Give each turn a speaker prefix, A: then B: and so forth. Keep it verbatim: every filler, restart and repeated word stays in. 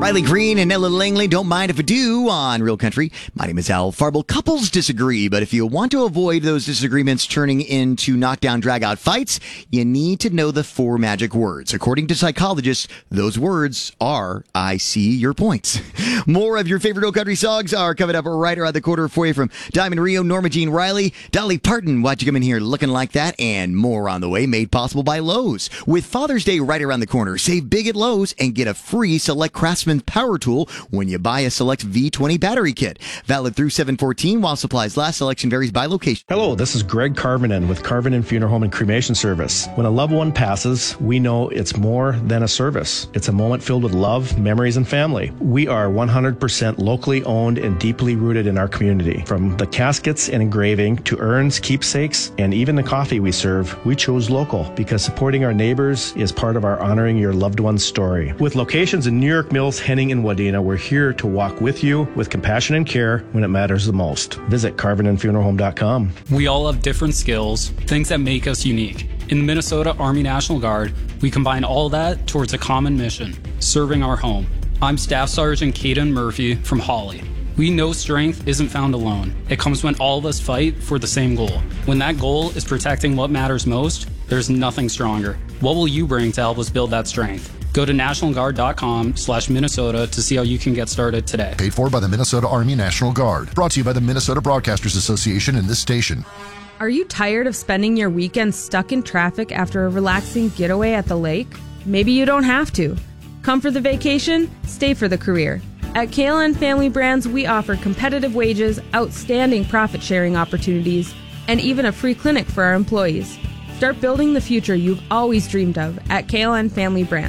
A: Riley Green and Ella Langley, Don't Mind If I Do on Real Country. My name is Al Farble. Couples disagree, but if you want to avoid those disagreements turning into knockdown, drag-out fights, you need to know the four magic words. According to psychologists, those words are, I see your points. More of your favorite Real Country songs are coming up right around the corner for you from Diamond Rio, Norma Jean Riley, Dolly Parton, why'd you come in here looking like that, and more on the way, made possible by Lowe's. With Father's Day right around the corner, save big at Lowe's and get a free Select Craftsman Power Tool when you buy a Select V twenty battery kit. Valid through seven fourteen while supplies last. Selection varies by location.
B: Hello, this is Greg Carvinen with Carvinen Funeral Home and Cremation Service. When a loved one passes, we know it's more than a service. It's a moment filled with love, memories, and family. We are one hundred percent locally owned and deeply rooted in our community. From the caskets and engraving to urns, keepsakes, and even the coffee we serve, we chose local because supporting our neighbors is part of our honoring your loved one's story. With locations in New York Mills, Henning, and Wadena, we're here to walk with you with compassion and care when it matters the most. Visit carvinen funeral home dot com.
C: We all have different skills, things that make us unique. In the Minnesota Army National Guard, we combine all that towards a common mission, serving our home. I'm Staff Sergeant Caden Murphy from Hawley. We know strength isn't found alone. It comes when all of us fight for the same goal. When that goal is protecting what matters most, there's nothing stronger. What will you bring to help us build that strength? Go to national guard dot com slash Minnesota to see how you can get started today.
D: Paid for by the Minnesota Army National Guard. Brought to you by the Minnesota Broadcasters Association and this station.
E: Are you tired of spending your weekends stuck in traffic after a relaxing getaway at the lake? Maybe you don't have to. Come for the vacation, stay for the career. At K L N Family Brands, we offer competitive wages, outstanding profit-sharing opportunities, and even a free clinic for our employees. Start building the future you've always dreamed of at K L N Family Brands.